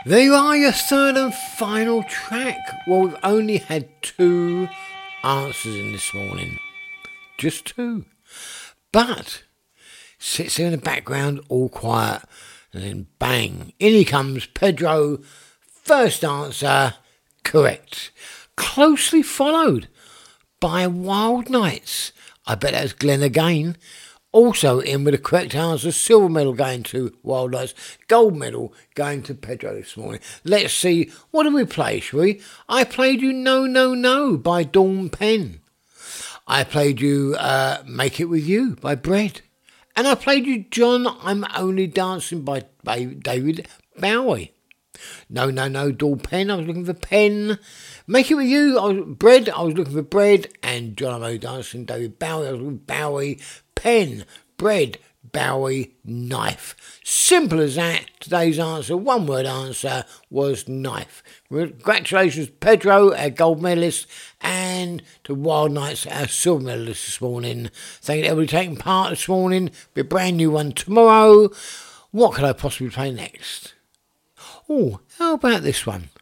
There you are, your third and final track. Well, we've only had 2 answers in this morning. Just 2. But, sits there in the background, all quiet, and then bang, in he comes, Pedro. First answer, correct. Closely followed by Wild Nights. I bet that's Glenn again. Also in with the correct answer, silver medal going to Wild Nights, gold medal going to Pedro this morning. Let's see, what did we play, shall we? I played you No No No by Dawn Penn. I played you Make It With You by Bread. And I played you John, I'm Only Dancing by David Bowie. No No No, Dawn Penn, I was looking for Penn. Make It With You, Bread, I was looking for Bread. And John, I'm Only Dancing, David Bowie, I was looking for Bowie. Pen, bread, Bowie, knife. Simple as that. Today's answer, one word answer, was knife. Congratulations, Pedro, our gold medalist, and to Wild Nights, our silver medalist this morning. Thank you to everybody taking part this morning. Be a brand new one tomorrow. What could I possibly play next? Oh, how about this one?